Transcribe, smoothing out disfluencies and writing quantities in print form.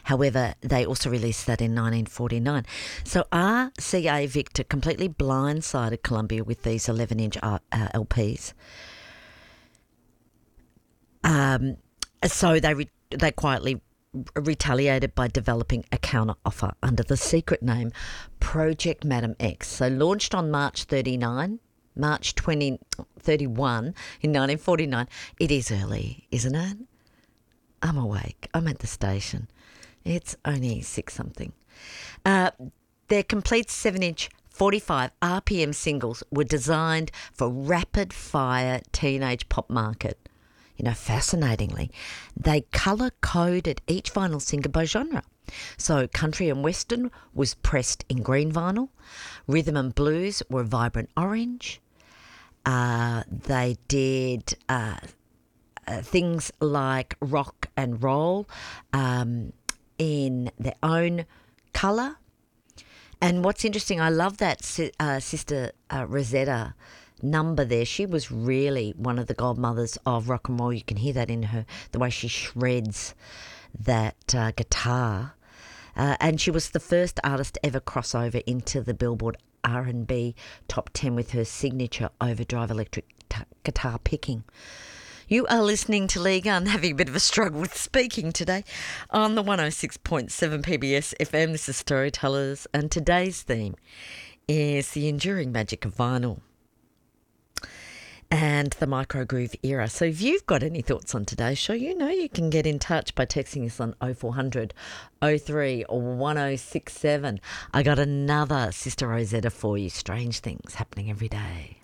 However, they also released that in 1949. So RCA Victor completely blindsided Columbia with these 11-inch LPs. So they quietly retaliated by developing a counter offer under the secret name Project Madam X. So launched on March 2031 in 1949. It is early, isn't it? I'm awake. I'm at the station. It's only 6-something. Their complete 7-inch 45 RPM singles were designed for rapid-fire teenage pop market. You know, fascinatingly, they colour-coded each vinyl single by genre. So country and western was pressed in green vinyl. Rhythm and blues were vibrant orange. They did things like rock and roll in their own colour. And what's interesting, I love that Sister Rosetta number there. She was really one of the godmothers of rock and roll. You can hear that in her, the way she shreds that guitar. And she was the first artist to ever cross over into the Billboard R&B Top 10 with her signature overdrive electric guitar picking. You are listening to Lee Gunn, having a bit of a struggle with speaking today on the 106.7 PBS FM. This is Storytellers, and today's theme is the enduring magic of vinyl and the microgroove era. So if you've got any thoughts on today's show, you know you can get in touch by texting us on 0400 03 or 1067. I got another Sister Rosetta for you. Strange things happening every day.